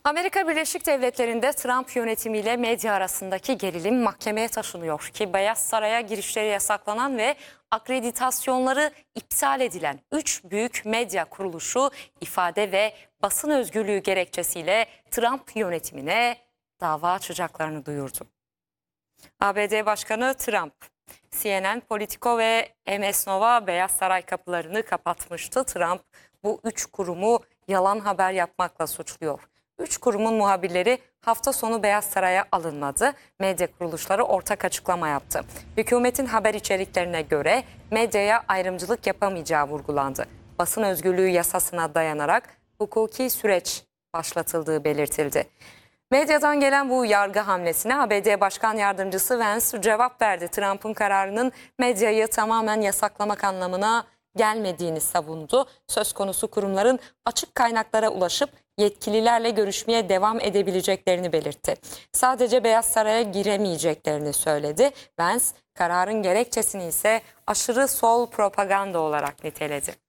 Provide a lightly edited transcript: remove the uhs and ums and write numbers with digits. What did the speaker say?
Amerika Birleşik Devletleri'nde Trump yönetimiyle medya arasındaki gerilim mahkemeye taşınıyor ki Beyaz Saray'a girişleri yasaklanan ve akreditasyonları iptal edilen 3 büyük medya kuruluşu ifade ve basın özgürlüğü gerekçesiyle Trump yönetimine dava açacaklarını duyurdu. ABD Başkanı Trump, CNN, Politico ve MS Nova Beyaz Saray kapılarını kapatmıştı. Trump bu 3 kurumu yalan haber yapmakla suçluyor. 3 kurumun muhabirleri hafta sonu Beyaz Saray'a alınmadı. Medya kuruluşları ortak açıklama yaptı. Hükümetin haber içeriklerine göre medyaya ayrımcılık yapamayacağı vurgulandı. Basın özgürlüğü yasasına dayanarak hukuki süreç başlatıldığı belirtildi. Medyadan gelen bu yargı hamlesine ABD Başkan Yardımcısı Vance cevap verdi. Trump'ın kararının medyayı tamamen yasaklamak anlamına gelmediğini savundu. Söz konusu kurumların açık kaynaklara ulaşıp yetkililerle görüşmeye devam edebileceklerini belirtti. Sadece Beyaz Saray'a giremeyeceklerini söyledi. Vance kararın gerekçesini ise aşırı sol propaganda olarak niteledi.